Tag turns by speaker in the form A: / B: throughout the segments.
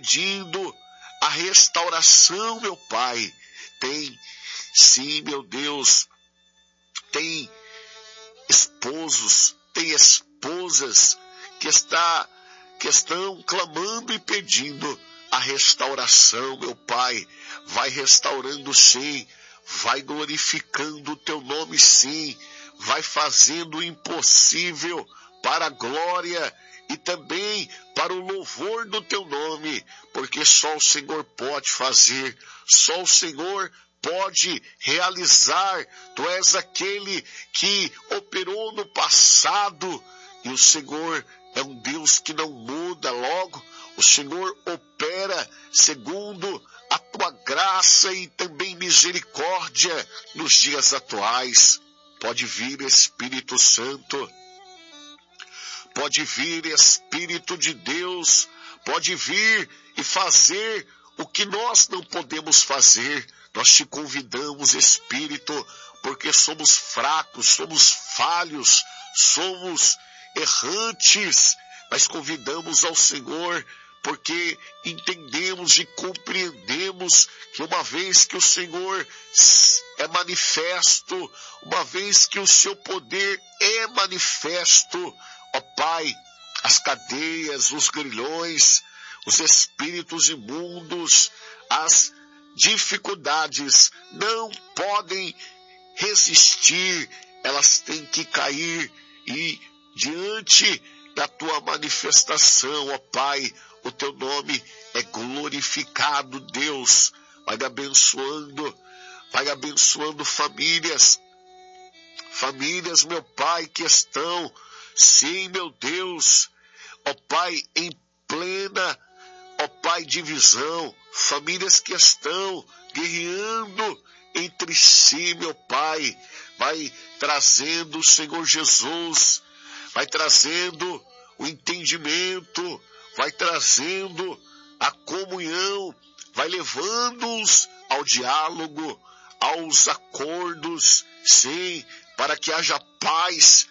A: pedindo a restauração, meu Pai. Tem, sim, meu Deus, tem esposos, tem esposas que estão clamando e pedindo a restauração, meu Pai. Vai restaurando, sim, vai glorificando o teu nome, sim, vai fazendo o impossível para a glória e também para o louvor do teu nome, porque só o Senhor pode fazer, só o Senhor pode realizar. Tu és aquele que operou no passado, e o Senhor é um Deus que não muda. Logo, o Senhor opera segundo a tua graça e também misericórdia nos dias atuais. Pode vir, Espírito Santo, pode vir, Espírito de Deus, pode vir e fazer o que nós não podemos fazer. Nós te convidamos, Espírito, porque somos fracos, somos falhos, somos errantes, mas convidamos ao Senhor, porque entendemos e compreendemos que uma vez que o Senhor é manifesto, uma vez que o seu poder é manifesto, ó Pai, as cadeias, os grilhões, os espíritos imundos, as dificuldades não podem resistir, elas têm que cair e diante da tua manifestação, ó Pai, o teu nome é glorificado, Deus. Vai abençoando famílias, meu Pai, que estão, sim, meu Deus, ó Pai, em plena, ó Pai, divisão, famílias que estão guerreando entre si, meu Pai. Vai trazendo, Senhor Jesus, vai trazendo o entendimento, vai trazendo a comunhão, vai levando-os ao diálogo, aos acordos, sim, para que haja paz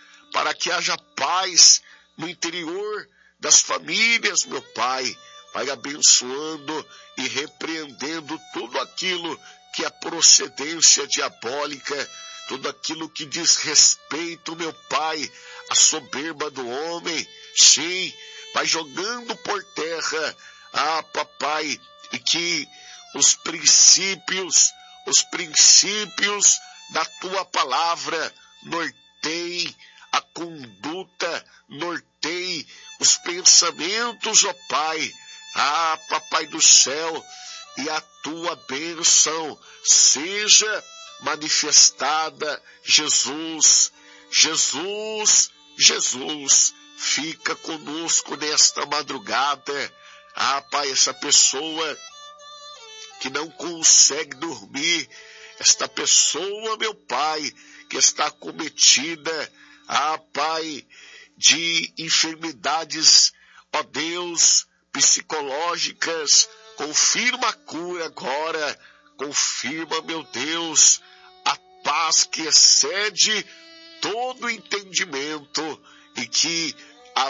A: no interior das famílias, meu Pai. Vai abençoando e repreendendo tudo aquilo que é procedência diabólica, tudo aquilo que diz respeito, meu Pai, à soberba do homem. Sim, vai jogando por terra, papai, e que os princípios da tua palavra norteiem a conduta, norteiem os pensamentos, ó Pai. Papai do céu, e a tua bênção seja manifestada. Jesus, fica conosco nesta madrugada. Pai, essa pessoa que não consegue dormir, esta pessoa, meu Pai, que está acometida, Pai, de enfermidades, ó Deus, psicológicas, confirma a cura agora, confirma, meu Deus, a paz que excede todo entendimento, e que a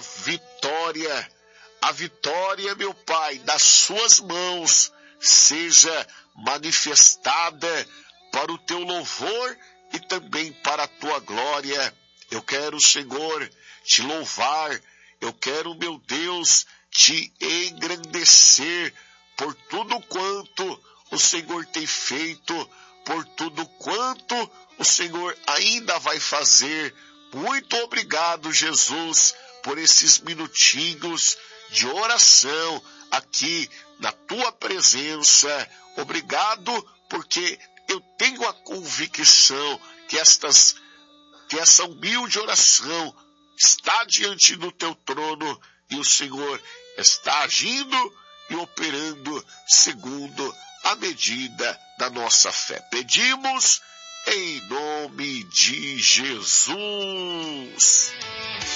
A: vitória, meu Pai, das suas mãos seja manifestada para o teu louvor e também para a tua glória. Eu quero, Senhor, te louvar, eu quero, meu Deus, te engrandecer por tudo quanto o Senhor tem feito, por tudo quanto o Senhor ainda vai fazer. Muito obrigado, Jesus, por esses minutinhos de oração aqui na tua presença. Obrigado, porque eu tenho a convicção que essa humilde oração está diante do teu trono, e o Senhor está agindo e operando segundo a medida da nossa fé. Pedimos em nome de Jesus.